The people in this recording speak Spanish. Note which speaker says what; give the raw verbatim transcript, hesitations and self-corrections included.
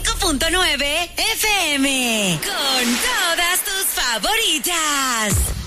Speaker 1: cinco punto nueve F M. Con todas tus favoritas.